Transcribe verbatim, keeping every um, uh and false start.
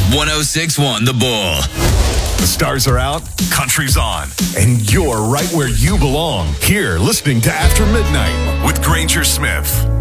one oh six point one The Bull. The stars are out, country's on, and you're right where you belong. Here, listening to After Midnight with Granger Smith.